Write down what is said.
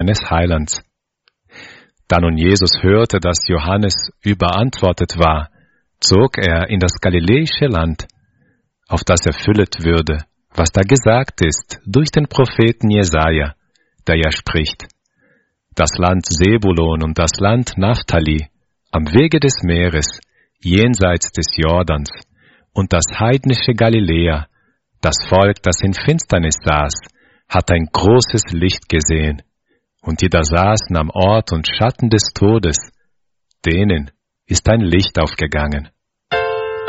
seines Heilands. Da nun Jesus hörte, dass Johannes überantwortet war, zog er in das galiläische Land, auf das erfüllet würde, was da gesagt ist durch den Propheten Jesaja, der ja spricht: Das Land Sebulon und das Land Naphtali, am Wege des Meeres, jenseits des Jordans, und das heidnische Galiläa, das Volk, das in Finsternis saß, hat ein großes Licht gesehen, und die da saßen am Ort und Schatten des Todes, denen ist ein Licht aufgegangen.